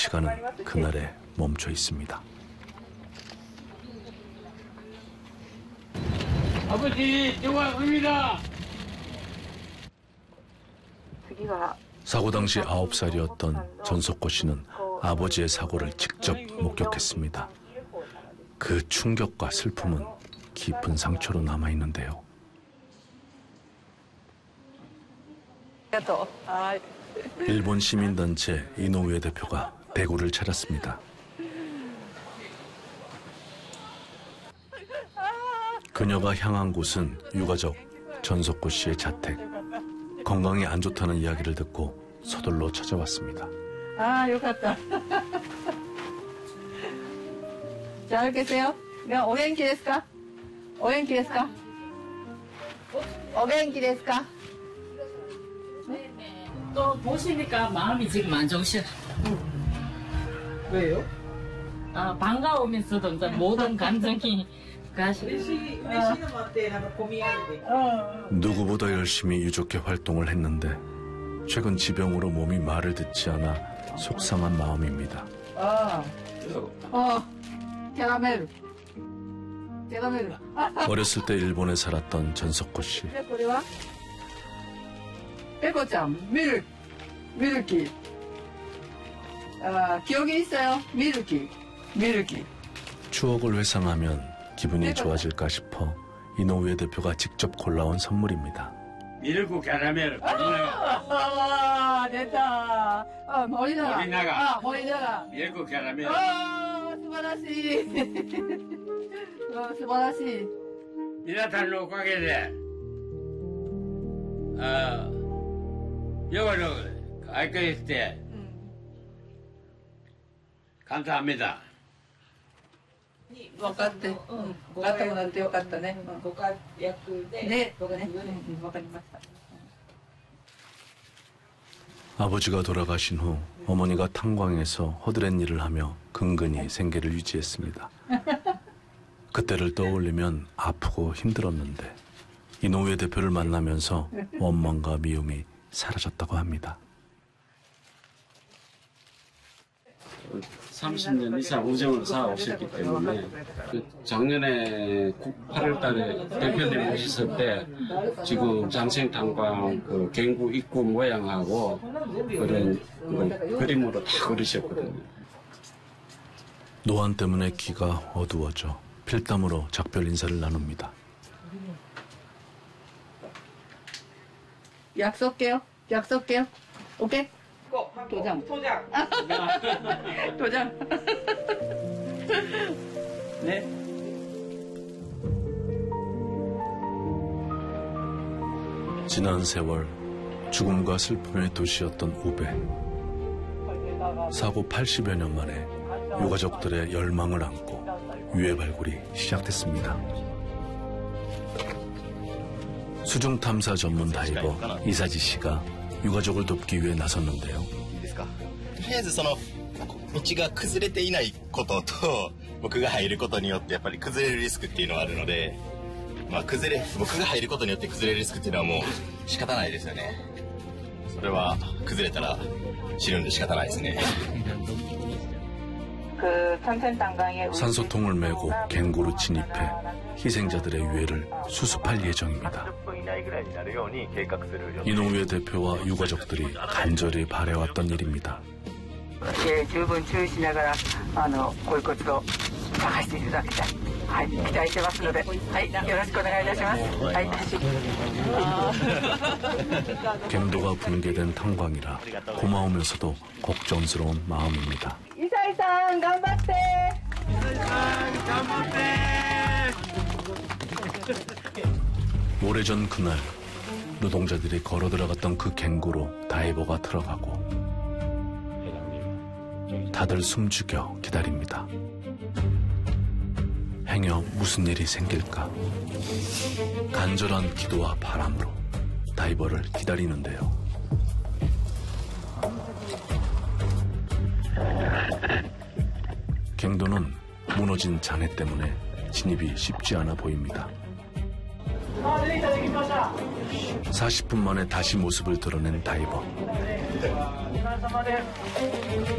시간은 그날에 멈춰 있습니다. 아버지, 영화 갑니다. 사고 당시 9살이었던 전석고 씨는 아버지의 사고를 직접 목격했습니다. 그 충격과 슬픔은 깊은 상처로 남아있는데요. 일본 시민단체 이노우에 대표가 대구를 찾았습니다. 그녀가 향한 곳은 유가족 전석고 씨의 자택. 건강이 안 좋다는 이야기를 듣고 서둘러 찾아왔습니다. 아, 요갔다. 잘 계세요? 오元気ですか? 오元気ですか? 오元気ですか? 또 보시니까 마음이 지금 안 좋으셔. 왜요? 아, 반가우면서도 이제 모든 감정이 가시고. 누구보다 열심히 유족회 활동을 했는데 최근 지병으로 몸이 말을 듣지 않아 속상한 마음입니다. 캐러멜. 캐러멜. 어렸을 때 일본에 살았던 전석고 씨. 빼꼬짱, 밀키. 기억이 있어요? 밀키. 추억을 회상하면 기분이 좋아질까 싶어 이노우에 대표가 직접 골라온 선물입니다. 밀크 캐러멜. 됐다. 모리나가. 밀크 캐러멜. 素晴らしい。素晴らしい。 皆さんのおかげで、영화를 알게 때 감사합니다. 分かってもらってよかったね。 ご活躍で。 ね、僕ね、わかりました。 아버지가 돌아가신 후 어머니가 탄광에서 허드렛 일을 하며 근근히 생계를 유지했습니다. 그때를 떠올리면 아프고 힘들었는데 이노우에 대표를 만나면서 원망과 미움이 사라졌다고 합니다. 30년 이상 우정을 쌓아오셨기 때문에 작년에 8월 달에 대표님 오셨을 때 지금 장생탄광 그 갱구 입구 모양하고 그런 그림으로 다 그리셨거든요. 노안 때문에 귀가 어두워져 필담으로 작별 인사를 나눕니다. 약속해요. 오케이? 도장. 도장. 네. 지난 세월 죽음과 슬픔의 도시였던 우베. 사고 80여 년 만에 유가족들의 열망을 안고 유해 발굴이 시작됐습니다. 수중탐사 전문 다이버 이사지 씨가 유가족을 돕기 위해 나섰는데요. とりあえずその道が崩れていないことと僕が入ることによってやっぱり崩れるリスクっていうのはあるので、僕が入ることによって崩れるリスクっていうのはもう仕方ないですよね。それは崩れたら死ぬんで仕方ないですね。 산소통을 메고 갱고로 진입해 희생자들의 유해를 수습할 예정입니다. 이노우에 대표와 유가족들이 간절히 바래왔던 일입니다. 十分注意しながらご遺骨を探していただきたい。はい、期待してますので、はい、よろしくお願いいたします。はい。 갱도가 붕괴된 탄광이라 고마우면서도 걱정스러운 마음입니다. 이사이상, 頑張って! 오래전 그날 노동자들이 걸어 들어갔던 그 갱고로 다이버가 들어가고 다들 숨죽여 기다립니다. 행여 무슨 일이 생길까? 간절한 기도와 바람으로 다이버를 기다리는데요. 갱도는 무너진 잔해 때문에 진입이 쉽지 않아 보입니다. 40분 만에 다시 모습을 드러낸 다이버.